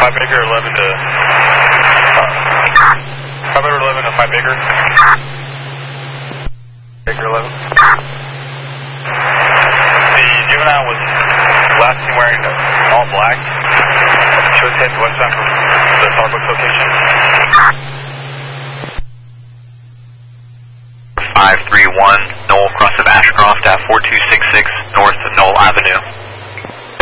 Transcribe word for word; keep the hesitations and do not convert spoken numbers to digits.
five acre, eleven to... Uh, five acre, eleven to five acre. Acre, eleven. The juvenile was last seen wearing all black. Shows heading westbound from the Starbucks location. five three one, Knoll, cross of Ashcroft at four two six six, north of Knoll Avenue.